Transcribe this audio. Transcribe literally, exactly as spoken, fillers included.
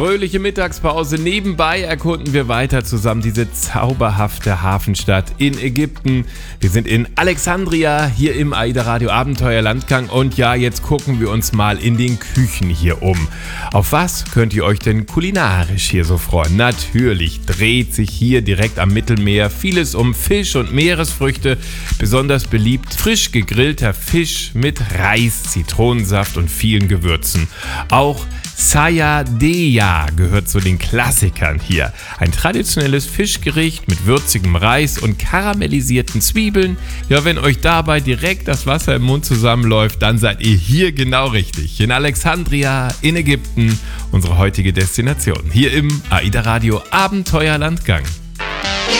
fröhliche Mittagspause. Nebenbei erkunden wir weiter zusammen diese zauberhafte Hafenstadt in Ägypten. Wir sind in Alexandria, hier im AIDA Radio Abenteuerlandgang. Und ja, jetzt gucken wir uns mal in den Küchen hier um. Auf was könnt ihr euch denn kulinarisch hier so freuen? Natürlich dreht sich hier direkt am Mittelmeer vieles um Fisch und Meeresfrüchte. Besonders beliebt frisch gegrillter Fisch mit Reis, Zitronensaft und vielen Gewürzen. Auch Sayadea gehört zu den Klassikern hier. Ein traditionelles Fischgericht mit würzigem Reis und karamellisierten Zwiebeln. Ja, wenn euch dabei direkt das Wasser im Mund zusammenläuft, dann seid ihr hier genau richtig. In Alexandria, in Ägypten, unsere heutige Destination. Hier im AIDA Radio Abenteuerlandgang.